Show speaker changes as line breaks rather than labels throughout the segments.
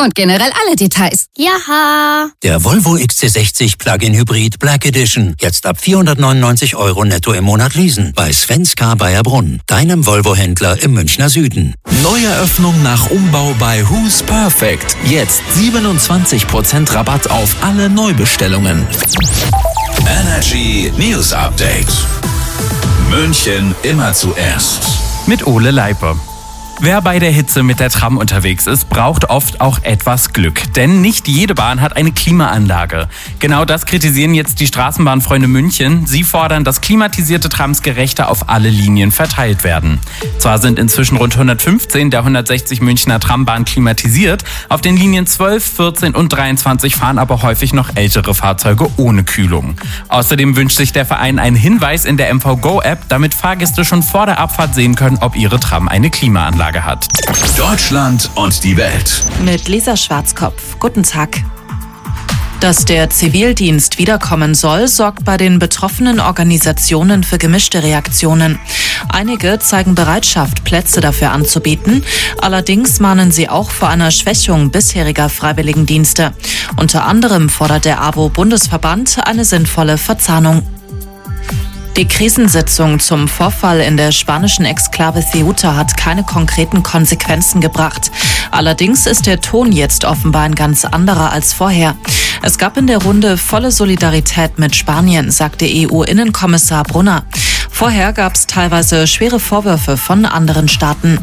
Und generell alle Details.
Ja.
Der Volvo XC60 Plug-in Hybrid Black Edition. Jetzt ab 499 € netto im Monat leasen. Bei Svenska Baierbrunn, deinem Volvo-Händler im Münchner Süden.
Neueröffnung nach Umbau bei Who's Perfect. Jetzt 27% Rabatt auf alle Neubestellungen.
Energy News Update. München immer zuerst.
Mit Ole Leipe. Wer bei der Hitze mit der Tram unterwegs ist, braucht oft auch etwas Glück. Denn nicht jede Bahn hat eine Klimaanlage. Genau das kritisieren jetzt die Straßenbahnfreunde München. Sie fordern, dass klimatisierte Trams gerechter auf alle Linien verteilt werden. Zwar sind inzwischen rund 115 der 160 Münchner Trambahnen klimatisiert. Auf den Linien 12, 14 und 23 fahren aber häufig noch ältere Fahrzeuge ohne Kühlung. Außerdem wünscht sich der Verein einen Hinweis in der MVGo-App, damit Fahrgäste schon vor der Abfahrt sehen können, ob ihre Tram eine Klimaanlage hat.
Deutschland und die Welt.
Mit Lisa Schwarzkopf. Guten Tag. Dass der Zivildienst wiederkommen soll, sorgt bei den betroffenen Organisationen für gemischte Reaktionen. Einige zeigen Bereitschaft, Plätze dafür anzubieten. Allerdings mahnen sie auch vor einer Schwächung bisheriger Freiwilligendienste. Unter anderem fordert der AWO-Bundesverband eine sinnvolle Verzahnung. Die Krisensitzung zum Vorfall in der spanischen Exklave Ceuta hat keine konkreten Konsequenzen gebracht. Allerdings ist der Ton jetzt offenbar ein ganz anderer als vorher. Es gab in der Runde volle Solidarität mit Spanien, sagte EU-Innenkommissar Brunner. Vorher gab es teilweise schwere Vorwürfe von anderen Staaten.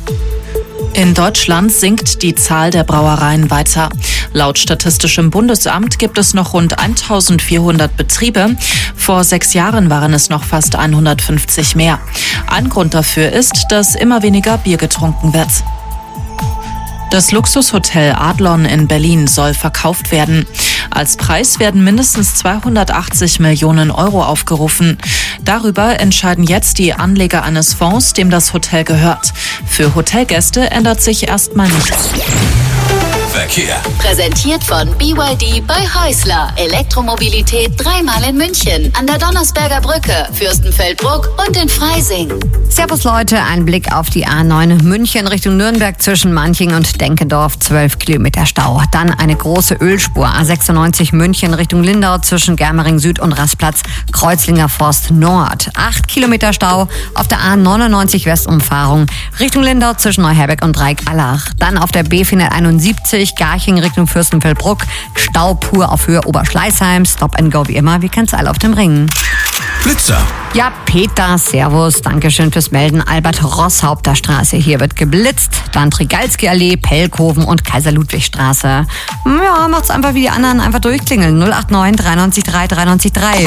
In Deutschland sinkt die Zahl der Brauereien weiter. Laut Statistischem Bundesamt gibt es noch rund 1400 Betriebe. Vor 6 Jahren waren es noch fast 150 mehr. Ein Grund dafür ist, dass immer weniger Bier getrunken wird. Das Luxushotel Adlon in Berlin soll verkauft werden. Als Preis werden mindestens 280 Millionen € aufgerufen. Darüber entscheiden jetzt die Anleger eines Fonds, dem das Hotel gehört. Für Hotelgäste ändert sich erstmal nichts.
Verkehr.
Präsentiert von BYD bei Häusler. Elektromobilität dreimal in München. An der Donnersberger Brücke, Fürstenfeldbruck und in Freising.
Servus Leute, ein Blick auf die A9 München Richtung Nürnberg zwischen Manching und Denkendorf, 12 Kilometer Stau. Dann eine große Ölspur, A96 München Richtung Lindau zwischen Germering Süd und Rastplatz, Kreuzlinger Forst Nord. 8 Kilometer Stau auf der A99 Westumfahrung Richtung Lindau zwischen Neuherberg und Dreieck-Allach. Dann auf der B471 Garching Richtung Fürstenfeldbruck, Stau pur auf Höhe Oberschleißheim, Stop and Go wie immer, wir kennen es alle auf dem Ring.
Blitzer.
Ja, Peter, servus, dankeschön fürs Melden. Albert-Ross-Haupter-Straße, hier wird geblitzt. Dann Trigalski-Allee, Pellkoven und Kaiser-Ludwig-Straße. Ja, macht's einfach wie die anderen, einfach durchklingeln. 089 93 3 93 3.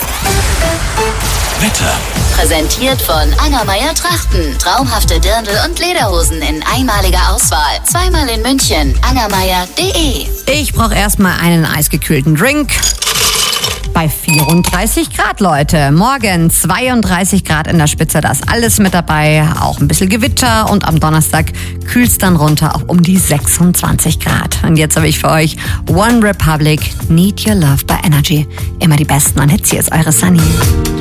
Wetter.
Präsentiert von Angermeier Trachten. Traumhafte Dirndl und Lederhosen in einmaliger Auswahl. Zweimal in München. Angermeier.de.
Ich brauche erstmal einen eisgekühlten Drink. Bei 34 Grad, Leute. Morgen 32 Grad in der Spitze, da ist alles mit dabei. Auch ein bisschen Gewitter und am Donnerstag kühlt es dann runter auf um die 26 Grad. Und jetzt habe ich für euch One Republic, Need Your Love bei Energy. Immer die besten an Hits, hier ist eure Sunny.